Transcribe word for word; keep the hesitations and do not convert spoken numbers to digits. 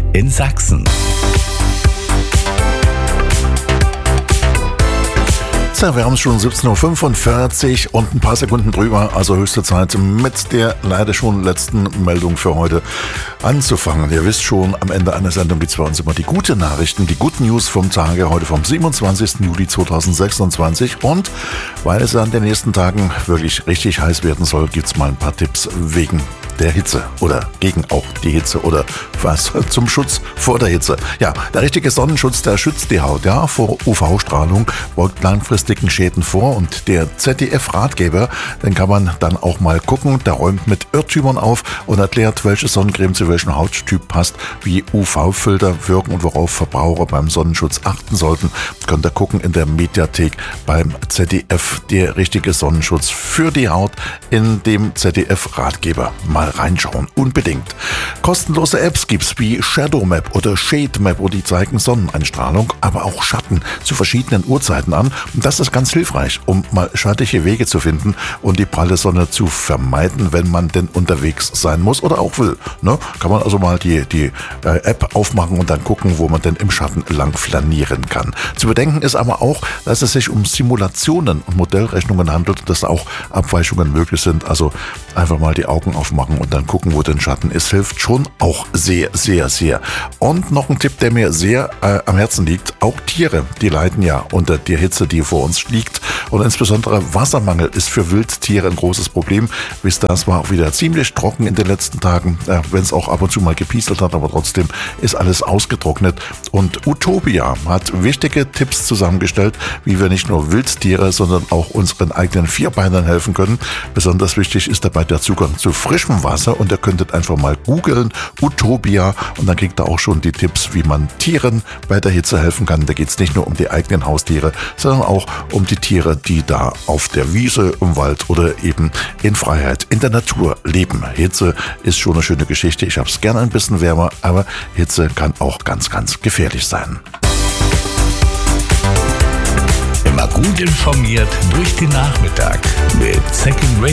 in Sachsen. Ja, wir haben es schon siebzehn Uhr fünfundvierzig und ein paar Sekunden drüber, also höchste Zeit mit der leider schon letzten Meldung für heute anzufangen. Ihr wisst schon, am Ende einer Sendung gibt es bei uns immer die gute Nachrichten, die Good News vom Tage, heute vom siebenundzwanzigsten Juli zweitausendsechsundzwanzig, und weil es an den nächsten Tagen wirklich richtig heiß werden soll, gibt es mal ein paar Tipps wegen der Hitze oder gegen auch die Hitze oder was zum Schutz vor der Hitze. Ja, der richtige Sonnenschutz, der schützt die Haut, ja, vor U V-Strahlung, beugt langfristigen Schäden vor, und der Z D F-Ratgeber, den kann man dann auch mal gucken, der räumt mit Irrtümern auf und erklärt, welche Sonnencreme zu welchem Hauttyp passt, wie U V-Filter wirken und worauf Verbraucher beim Sonnenschutz achten sollten. Könnt ihr gucken in der Mediathek beim Z D F, der richtige Sonnenschutz für die Haut in dem Z D F-Ratgeber. Mal reinschauen, unbedingt. Kostenlose Apps gibt's wie Shadow Map oder Shade Map, und die zeigen Sonneneinstrahlung, aber auch Schatten zu verschiedenen Uhrzeiten an. Und das ist ganz hilfreich, um mal schattige Wege zu finden und die pralle Sonne zu vermeiden, wenn man denn unterwegs sein muss oder auch will. Ne? Kann man also mal die, die äh, App aufmachen und dann gucken, wo man denn im Schatten lang flanieren kann. Zu bedenken ist aber auch, dass es sich um Simulationen und Modellrechnungen handelt und dass auch Abweichungen möglich sind. Also einfach mal die Augen aufmachen und dann gucken, wo der Schatten ist, hilft schon auch sehr, sehr, sehr. Und noch ein Tipp, der mir sehr äh, am Herzen liegt: Auch Tiere, die leiden ja unter der Hitze, die vor uns liegt. Und insbesondere Wassermangel ist für Wildtiere ein großes Problem. Wisst ihr, das war auch wieder ziemlich trocken in den letzten Tagen, äh, wenn es auch ab und zu mal gepieselt hat, aber trotzdem ist alles ausgetrocknet. Und Utopia hat wichtige Tipps zusammengestellt, wie wir nicht nur Wildtiere, sondern auch unseren eigenen Vierbeinern helfen können. Besonders wichtig ist dabei der Zugang zu frischem Wasser, und ihr könntet einfach mal googeln, Utopia, und dann kriegt ihr auch schon die Tipps, wie man Tieren bei der Hitze helfen kann. Da geht es nicht nur um die eigenen Haustiere, sondern auch um die Tiere, die da auf der Wiese, im Wald oder eben in Freiheit in der Natur leben. Hitze ist schon eine schöne Geschichte. Ich habe es gerne ein bisschen wärmer, aber Hitze kann auch ganz, ganz gefährlich sein. Immer gut informiert durch den Nachmittag mit Second Radio.